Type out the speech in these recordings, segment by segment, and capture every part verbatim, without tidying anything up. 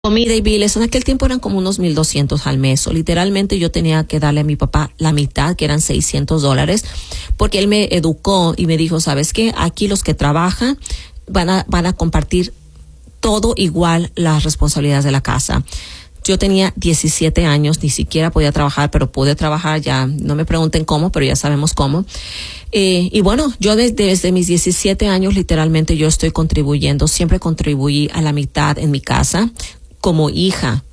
Comida y biles, en aquel tiempo eran como unos mil doscientos al mes. O literalmente yo tenía que darle a mi papá la mitad, que eran seiscientos dólares, porque él me educó y me dijo, ¿sabes qué? Aquí los que trabajan van a, van a compartir todo igual las responsabilidades de la casa. Yo tenía diecisiete años, ni siquiera podía trabajar, pero pude trabajar, ya no me pregunten cómo, pero ya sabemos cómo. Eh, y bueno, yo desde, desde mis diecisiete años literalmente yo estoy contribuyendo, siempre contribuí a la mitad en mi casa como hija.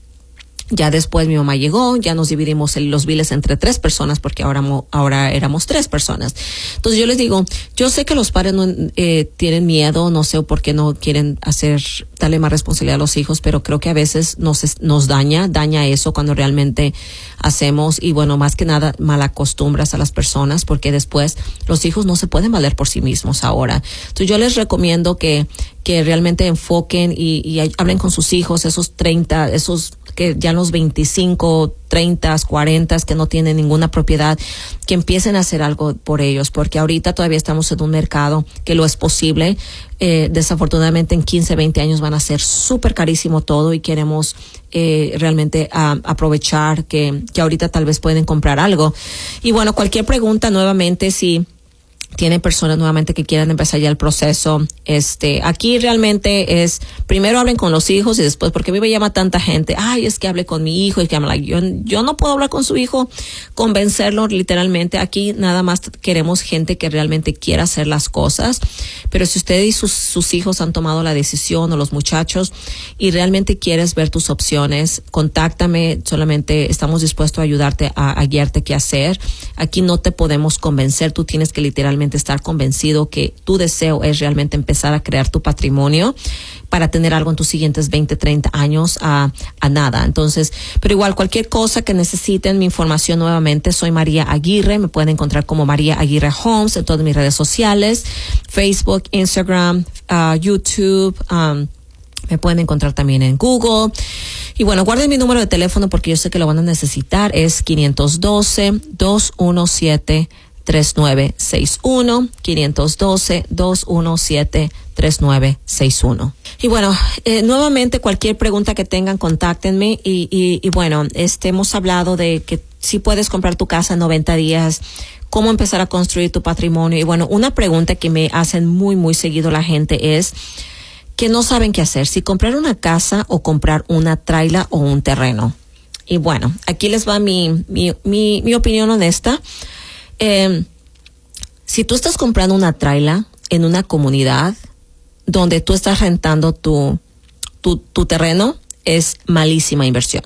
Ya después mi mamá llegó, ya nos dividimos el, los biles entre tres personas porque ahora, ahora éramos tres personas. Entonces yo les digo, yo sé que los padres no, eh, tienen miedo, no sé por qué no quieren hacer, darle más responsabilidad a los hijos, pero creo que a veces nos, nos daña, daña eso cuando realmente hacemos y bueno, más que nada malacostumbras a las personas porque después los hijos no se pueden valer por sí mismos ahora. Entonces yo les recomiendo que, que realmente enfoquen y, y hablen con sus hijos, esos treinta, esos que ya los veinticinco, treinta, cuarenta que no tienen ninguna propiedad, que empiecen a hacer algo por ellos, porque ahorita todavía estamos en un mercado que lo es posible. Eh, desafortunadamente en quince, veinte años van a ser súper carísimo todo y queremos eh, realmente a, aprovechar que, que ahorita tal vez pueden comprar algo. Y bueno, cualquier pregunta nuevamente, si tienen personas nuevamente que quieran empezar ya el proceso, este, aquí realmente es, primero hablen con los hijos y después, porque a mí me llama tanta gente, ay, es que hable con mi hijo, y que like, yo, yo no puedo hablar con su hijo, convencerlo literalmente. Aquí nada más queremos gente que realmente quiera hacer las cosas, pero si usted y sus, sus hijos han tomado la decisión, o los muchachos, y realmente quieres ver tus opciones, contáctame, solamente estamos dispuestos a ayudarte, a, a guiarte qué hacer. Aquí no te podemos convencer, tú tienes que literalmente estar convencido que tu deseo es realmente empezar a crear tu patrimonio para tener algo en tus siguientes veinte, treinta años a, a nada. Entonces, pero igual cualquier cosa que necesiten, mi información nuevamente, soy María Aguirre, me pueden encontrar como María Aguirre Homes en todas mis redes sociales, Facebook, Instagram, uh, YouTube, um, me pueden encontrar también en Google. Y bueno, guarden mi número de teléfono porque yo sé que lo van a necesitar, es quinientos doce, doscientos diecisiete, tres nueve seis uno, quinientos doce, doscientos diecisiete, tres nueve seis uno. Y bueno, eh, nuevamente cualquier pregunta que tengan, contáctenme y, y, y bueno, este, hemos hablado de que si puedes comprar tu casa en noventa días, cómo empezar a construir tu patrimonio. Y bueno, una pregunta que me hacen muy, muy seguido la gente es que no saben qué hacer, si comprar una casa o comprar una traila o un terreno. Y bueno, aquí les va mi, mi, mi, mi opinión honesta. Eh, si tú estás comprando una traila en una comunidad donde tú estás rentando tu, tu, tu terreno, es malísima inversión.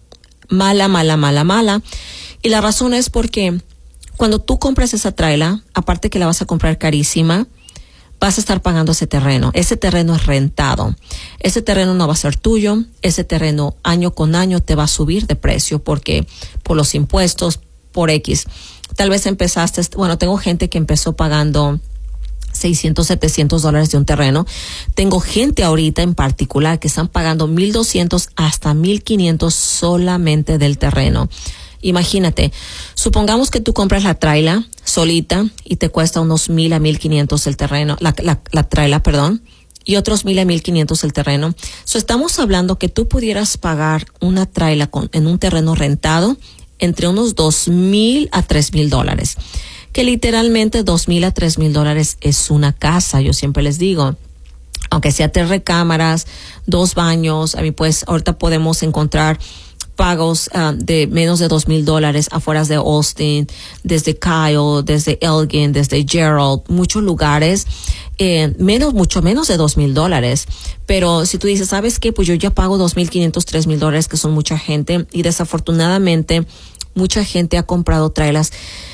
Mala, mala, mala, mala. Y la razón es porque cuando tú compras esa traila, aparte que la vas a comprar carísima, vas a estar pagando ese terreno. Ese terreno es rentado. Ese terreno no va a ser tuyo. Ese terreno año con año te va a subir de precio porque por los impuestos, por X. Tal vez empezaste, bueno, tengo gente que empezó pagando seiscientos, setecientos dólares de un terreno. Tengo gente ahorita en particular que están pagando mil doscientos hasta mil quinientos solamente del terreno. Imagínate, supongamos que tú compras la traila solita y te cuesta unos mil a mil quinientos el terreno, la, la, la traila, perdón, y otros mil a mil quinientos el terreno. So, estamos hablando que tú pudieras pagar una traila con, en un terreno rentado entre unos dos mil a tres mil dólares, que literalmente dos mil a tres mil dólares es una casa. Yo siempre les digo, aunque sea tres recámaras, dos baños, a mí pues ahorita podemos encontrar pagos uh, de menos de dos mil dólares afuera de Austin, desde Kyle, desde Elgin, desde Gerald, muchos lugares, eh, menos, mucho menos de dos mil dólares. Pero si tú dices, ¿sabes qué? Pues yo ya pago dos mil quinientos, tres mil dólares, que son mucha gente, y desafortunadamente mucha gente ha comprado trailas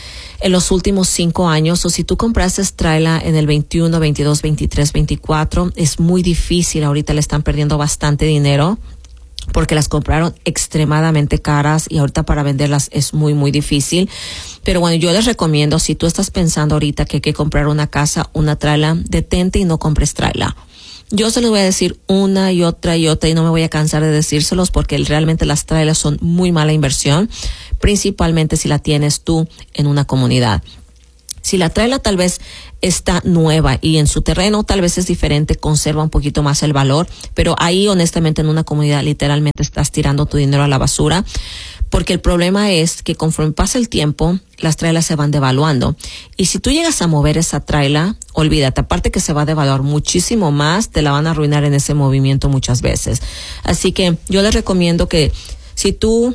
en los últimos cinco años. O si tú compraste traila en el veintiuno, veintidós, veintitrés, veinticuatro, es muy difícil. Ahorita le están perdiendo bastante dinero porque las compraron extremadamente caras y ahorita para venderlas es muy, muy difícil. Pero bueno, yo les recomiendo, si tú estás pensando ahorita que hay que comprar una casa, una traila, detente y no compres traila. Yo se los voy a decir una y otra y otra y no me voy a cansar de decírselos porque realmente las trailas son muy mala inversión, principalmente si la tienes tú en una comunidad. Si la trailer tal vez está nueva y en su terreno tal vez es diferente, conserva un poquito más el valor, pero ahí honestamente en una comunidad literalmente estás tirando tu dinero a la basura, porque el problema es que conforme pasa el tiempo, las trailers se van devaluando. Y si tú llegas a mover esa trailer, olvídate, aparte que se va a devaluar muchísimo más, te la van a arruinar en ese movimiento muchas veces. Así que yo les recomiendo que si tú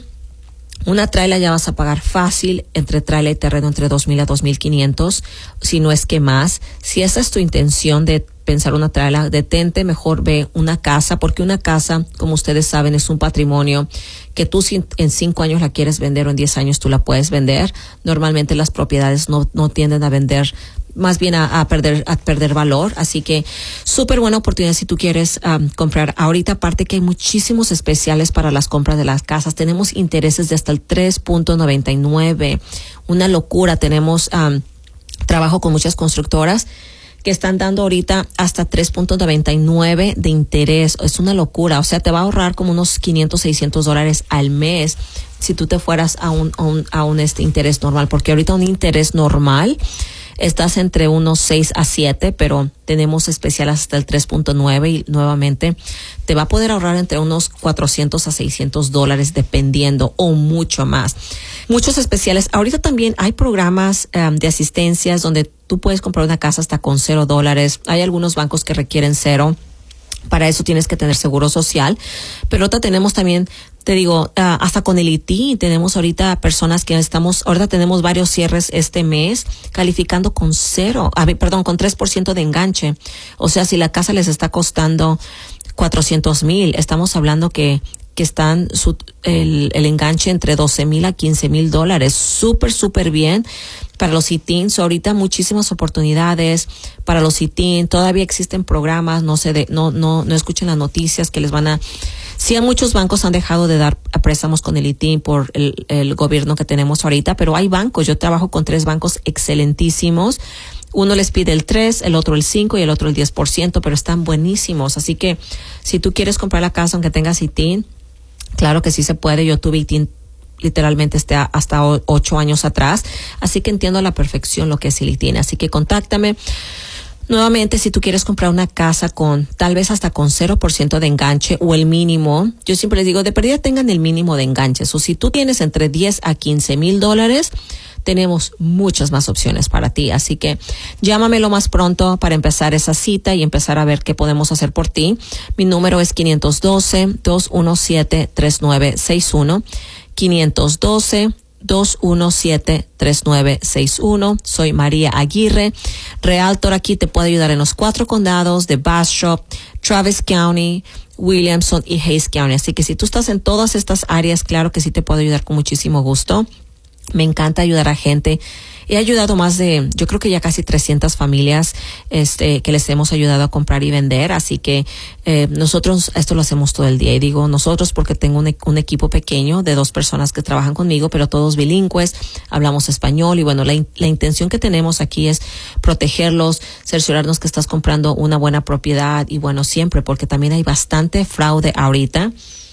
una trailer ya vas a pagar fácil, entre trailer y terreno, entre dos mil a dos mil quinientos, si no es que más. Si esa es tu intención de pensar una trailer, detente, mejor ve una casa, porque una casa, como ustedes saben, es un patrimonio que tú si en cinco años la quieres vender o en diez años tú la puedes vender. Normalmente las propiedades no, no tienden a vender, más bien a, a perder a perder valor, así que súper buena oportunidad si tú quieres um, comprar ahorita. Aparte que hay muchísimos especiales para las compras de las casas, tenemos intereses de hasta el tres punto noventa y nueve, una locura. Tenemos um, trabajo con muchas constructoras que están dando ahorita hasta tres punto noventa y nueve de interés. Es una locura, o sea, te va a ahorrar como unos quinientos, seiscientos dólares al mes si tú te fueras a un, a un, a un este interés normal, porque ahorita un interés normal estás entre unos seis a siete, pero tenemos especial hasta el tres punto nueve y nuevamente te va a poder ahorrar entre unos cuatrocientos a seiscientos dólares dependiendo, o mucho más. Muchos especiales. Ahorita también hay programas um, de asistencias donde tú puedes comprar una casa hasta con cero dólares. Hay algunos bancos que requieren cero. Para eso tienes que tener seguro social. Pero ahorita tenemos también, te digo, uh, hasta con el I T I tenemos ahorita personas que estamos, ahorita tenemos varios cierres este mes calificando con cero, a ver, perdón, con tres por ciento de enganche. O sea, si la casa les está costando cuatrocientos mil, estamos hablando que que están su, el, el enganche entre doce mil a quince mil dólares. Súper, súper bien para los I T I Ns. Ahorita muchísimas oportunidades para los I T I N. Todavía existen programas, no sé, de, no, no, no escuchen las noticias que les van a, sí, a muchos bancos han dejado de dar préstamos con el I T I N por el, el gobierno que tenemos ahorita, pero hay bancos. Yo trabajo con tres bancos excelentísimos. Uno les pide el tres, el otro el cinco y el otro el diez por ciento, pero están buenísimos. Así que si tú quieres comprar la casa aunque tengas I T I N, claro que sí se puede. Yo tuve I T I N literalmente hasta, hasta ocho años atrás, así que entiendo a la perfección lo que es el I T I N. Así que contáctame. Nuevamente, si tú quieres comprar una casa con tal vez hasta con cero por ciento de enganche o el mínimo, yo siempre les digo, de pérdida tengan el mínimo de enganches. O si tú tienes entre diez a quince mil dólares, tenemos muchas más opciones para ti. Así que llámame lo más pronto para empezar esa cita y empezar a ver qué podemos hacer por ti. Mi número es quinientos doce, dos uno siete, tres nueve seis uno. quinientos doce, dos uno siete, tres nueve seis uno. Soy María Aguirre, Realtor. Aquí te puedo ayudar en los cuatro condados de Bastrop, Travis County, Williamson y Hays County. Así que si tú estás en todas estas áreas, claro que sí te puedo ayudar con muchísimo gusto. Me encanta ayudar a gente. He ayudado más de, yo creo que ya casi trescientas familias este, que les hemos ayudado a comprar y vender. Así que eh, nosotros esto lo hacemos todo el día. Y digo nosotros porque tengo un, un equipo pequeño de dos personas que trabajan conmigo, pero todos bilingües, hablamos español. Y bueno, la, la intención que tenemos aquí es protegerlos, cerciorarnos que estás comprando una buena propiedad. Y bueno, siempre, porque también hay bastante fraude ahorita.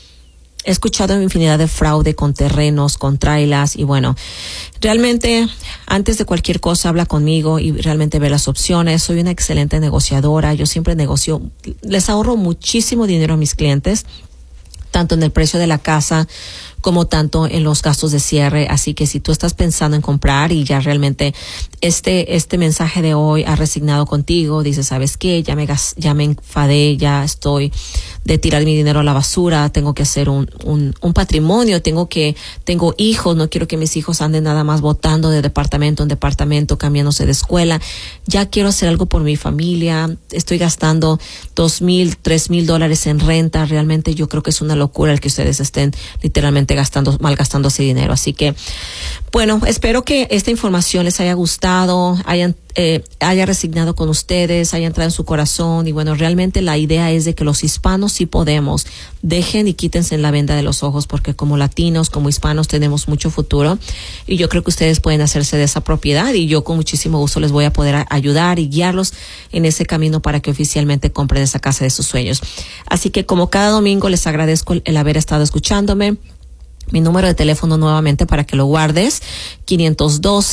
He escuchado infinidad de fraude con terrenos, con trailers y bueno, realmente antes de cualquier cosa habla conmigo y realmente ve las opciones. Soy una excelente negociadora. Yo siempre negocio, les ahorro muchísimo dinero a mis clientes, tanto en el precio de la casa como tanto en los gastos de cierre. Así que si tú estás pensando en comprar y ya realmente este este mensaje de hoy ha resignado contigo, dices, ¿sabes qué? Ya me gas, ya me enfadé, ya estoy de tirar mi dinero a la basura, tengo que hacer un un un patrimonio, tengo que tengo hijos, no quiero que mis hijos anden nada más botando de departamento en departamento, cambiándose de escuela. Ya quiero hacer algo por mi familia. Estoy gastando dos mil, tres mil dólares en renta. Realmente yo creo que es una locura el que ustedes estén literalmente gastando, malgastando ese dinero. Así que, bueno, espero que esta información les haya gustado, hayan, eh, haya resignado con ustedes, haya entrado en su corazón. Y bueno, realmente la idea es de que los hispanos sí podemos. Dejen y quítense la venda de los ojos, porque como latinos, como hispanos, tenemos mucho futuro. Y yo creo que ustedes pueden hacerse de esa propiedad. Y yo con muchísimo gusto les voy a poder ayudar y guiarlos en ese camino para que oficialmente compren esa casa de sus sueños. Así que como cada domingo les agradezco el, el haber estado escuchándome. Mi número de teléfono nuevamente para que lo guardes, quinientos doce,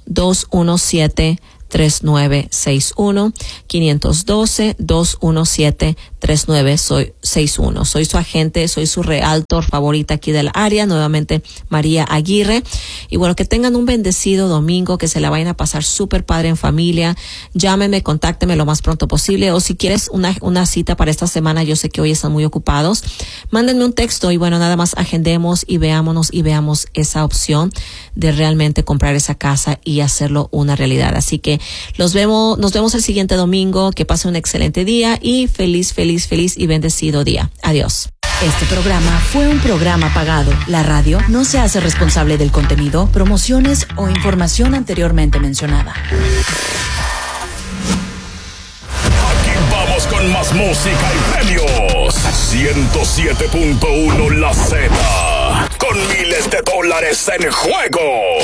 dos uno siete, tres nueve seis uno, cinco uno dos, dos uno siete, tres nueve seis uno. Soy su agente, soy su realtor favorita aquí del área, nuevamente María Aguirre. Y bueno, que tengan un bendecido domingo, que se la vayan a pasar súper padre en familia. Llámeme, contácteme lo más pronto posible, o si quieres una, una cita para esta semana, yo sé que hoy están muy ocupados, mándenme un texto y bueno, nada más agendemos y veámonos y veamos esa opción de realmente comprar esa casa y hacerlo una realidad. Así que los vemos, nos vemos el siguiente domingo. Que pase un excelente día y feliz, feliz, feliz y bendecido día. Adiós. Este programa fue un programa pagado. La radio no se hace responsable del contenido, promociones o información anteriormente mencionada. Aquí vamos con más música y premios. ciento siete punto uno La Z, con miles de dólares en juego.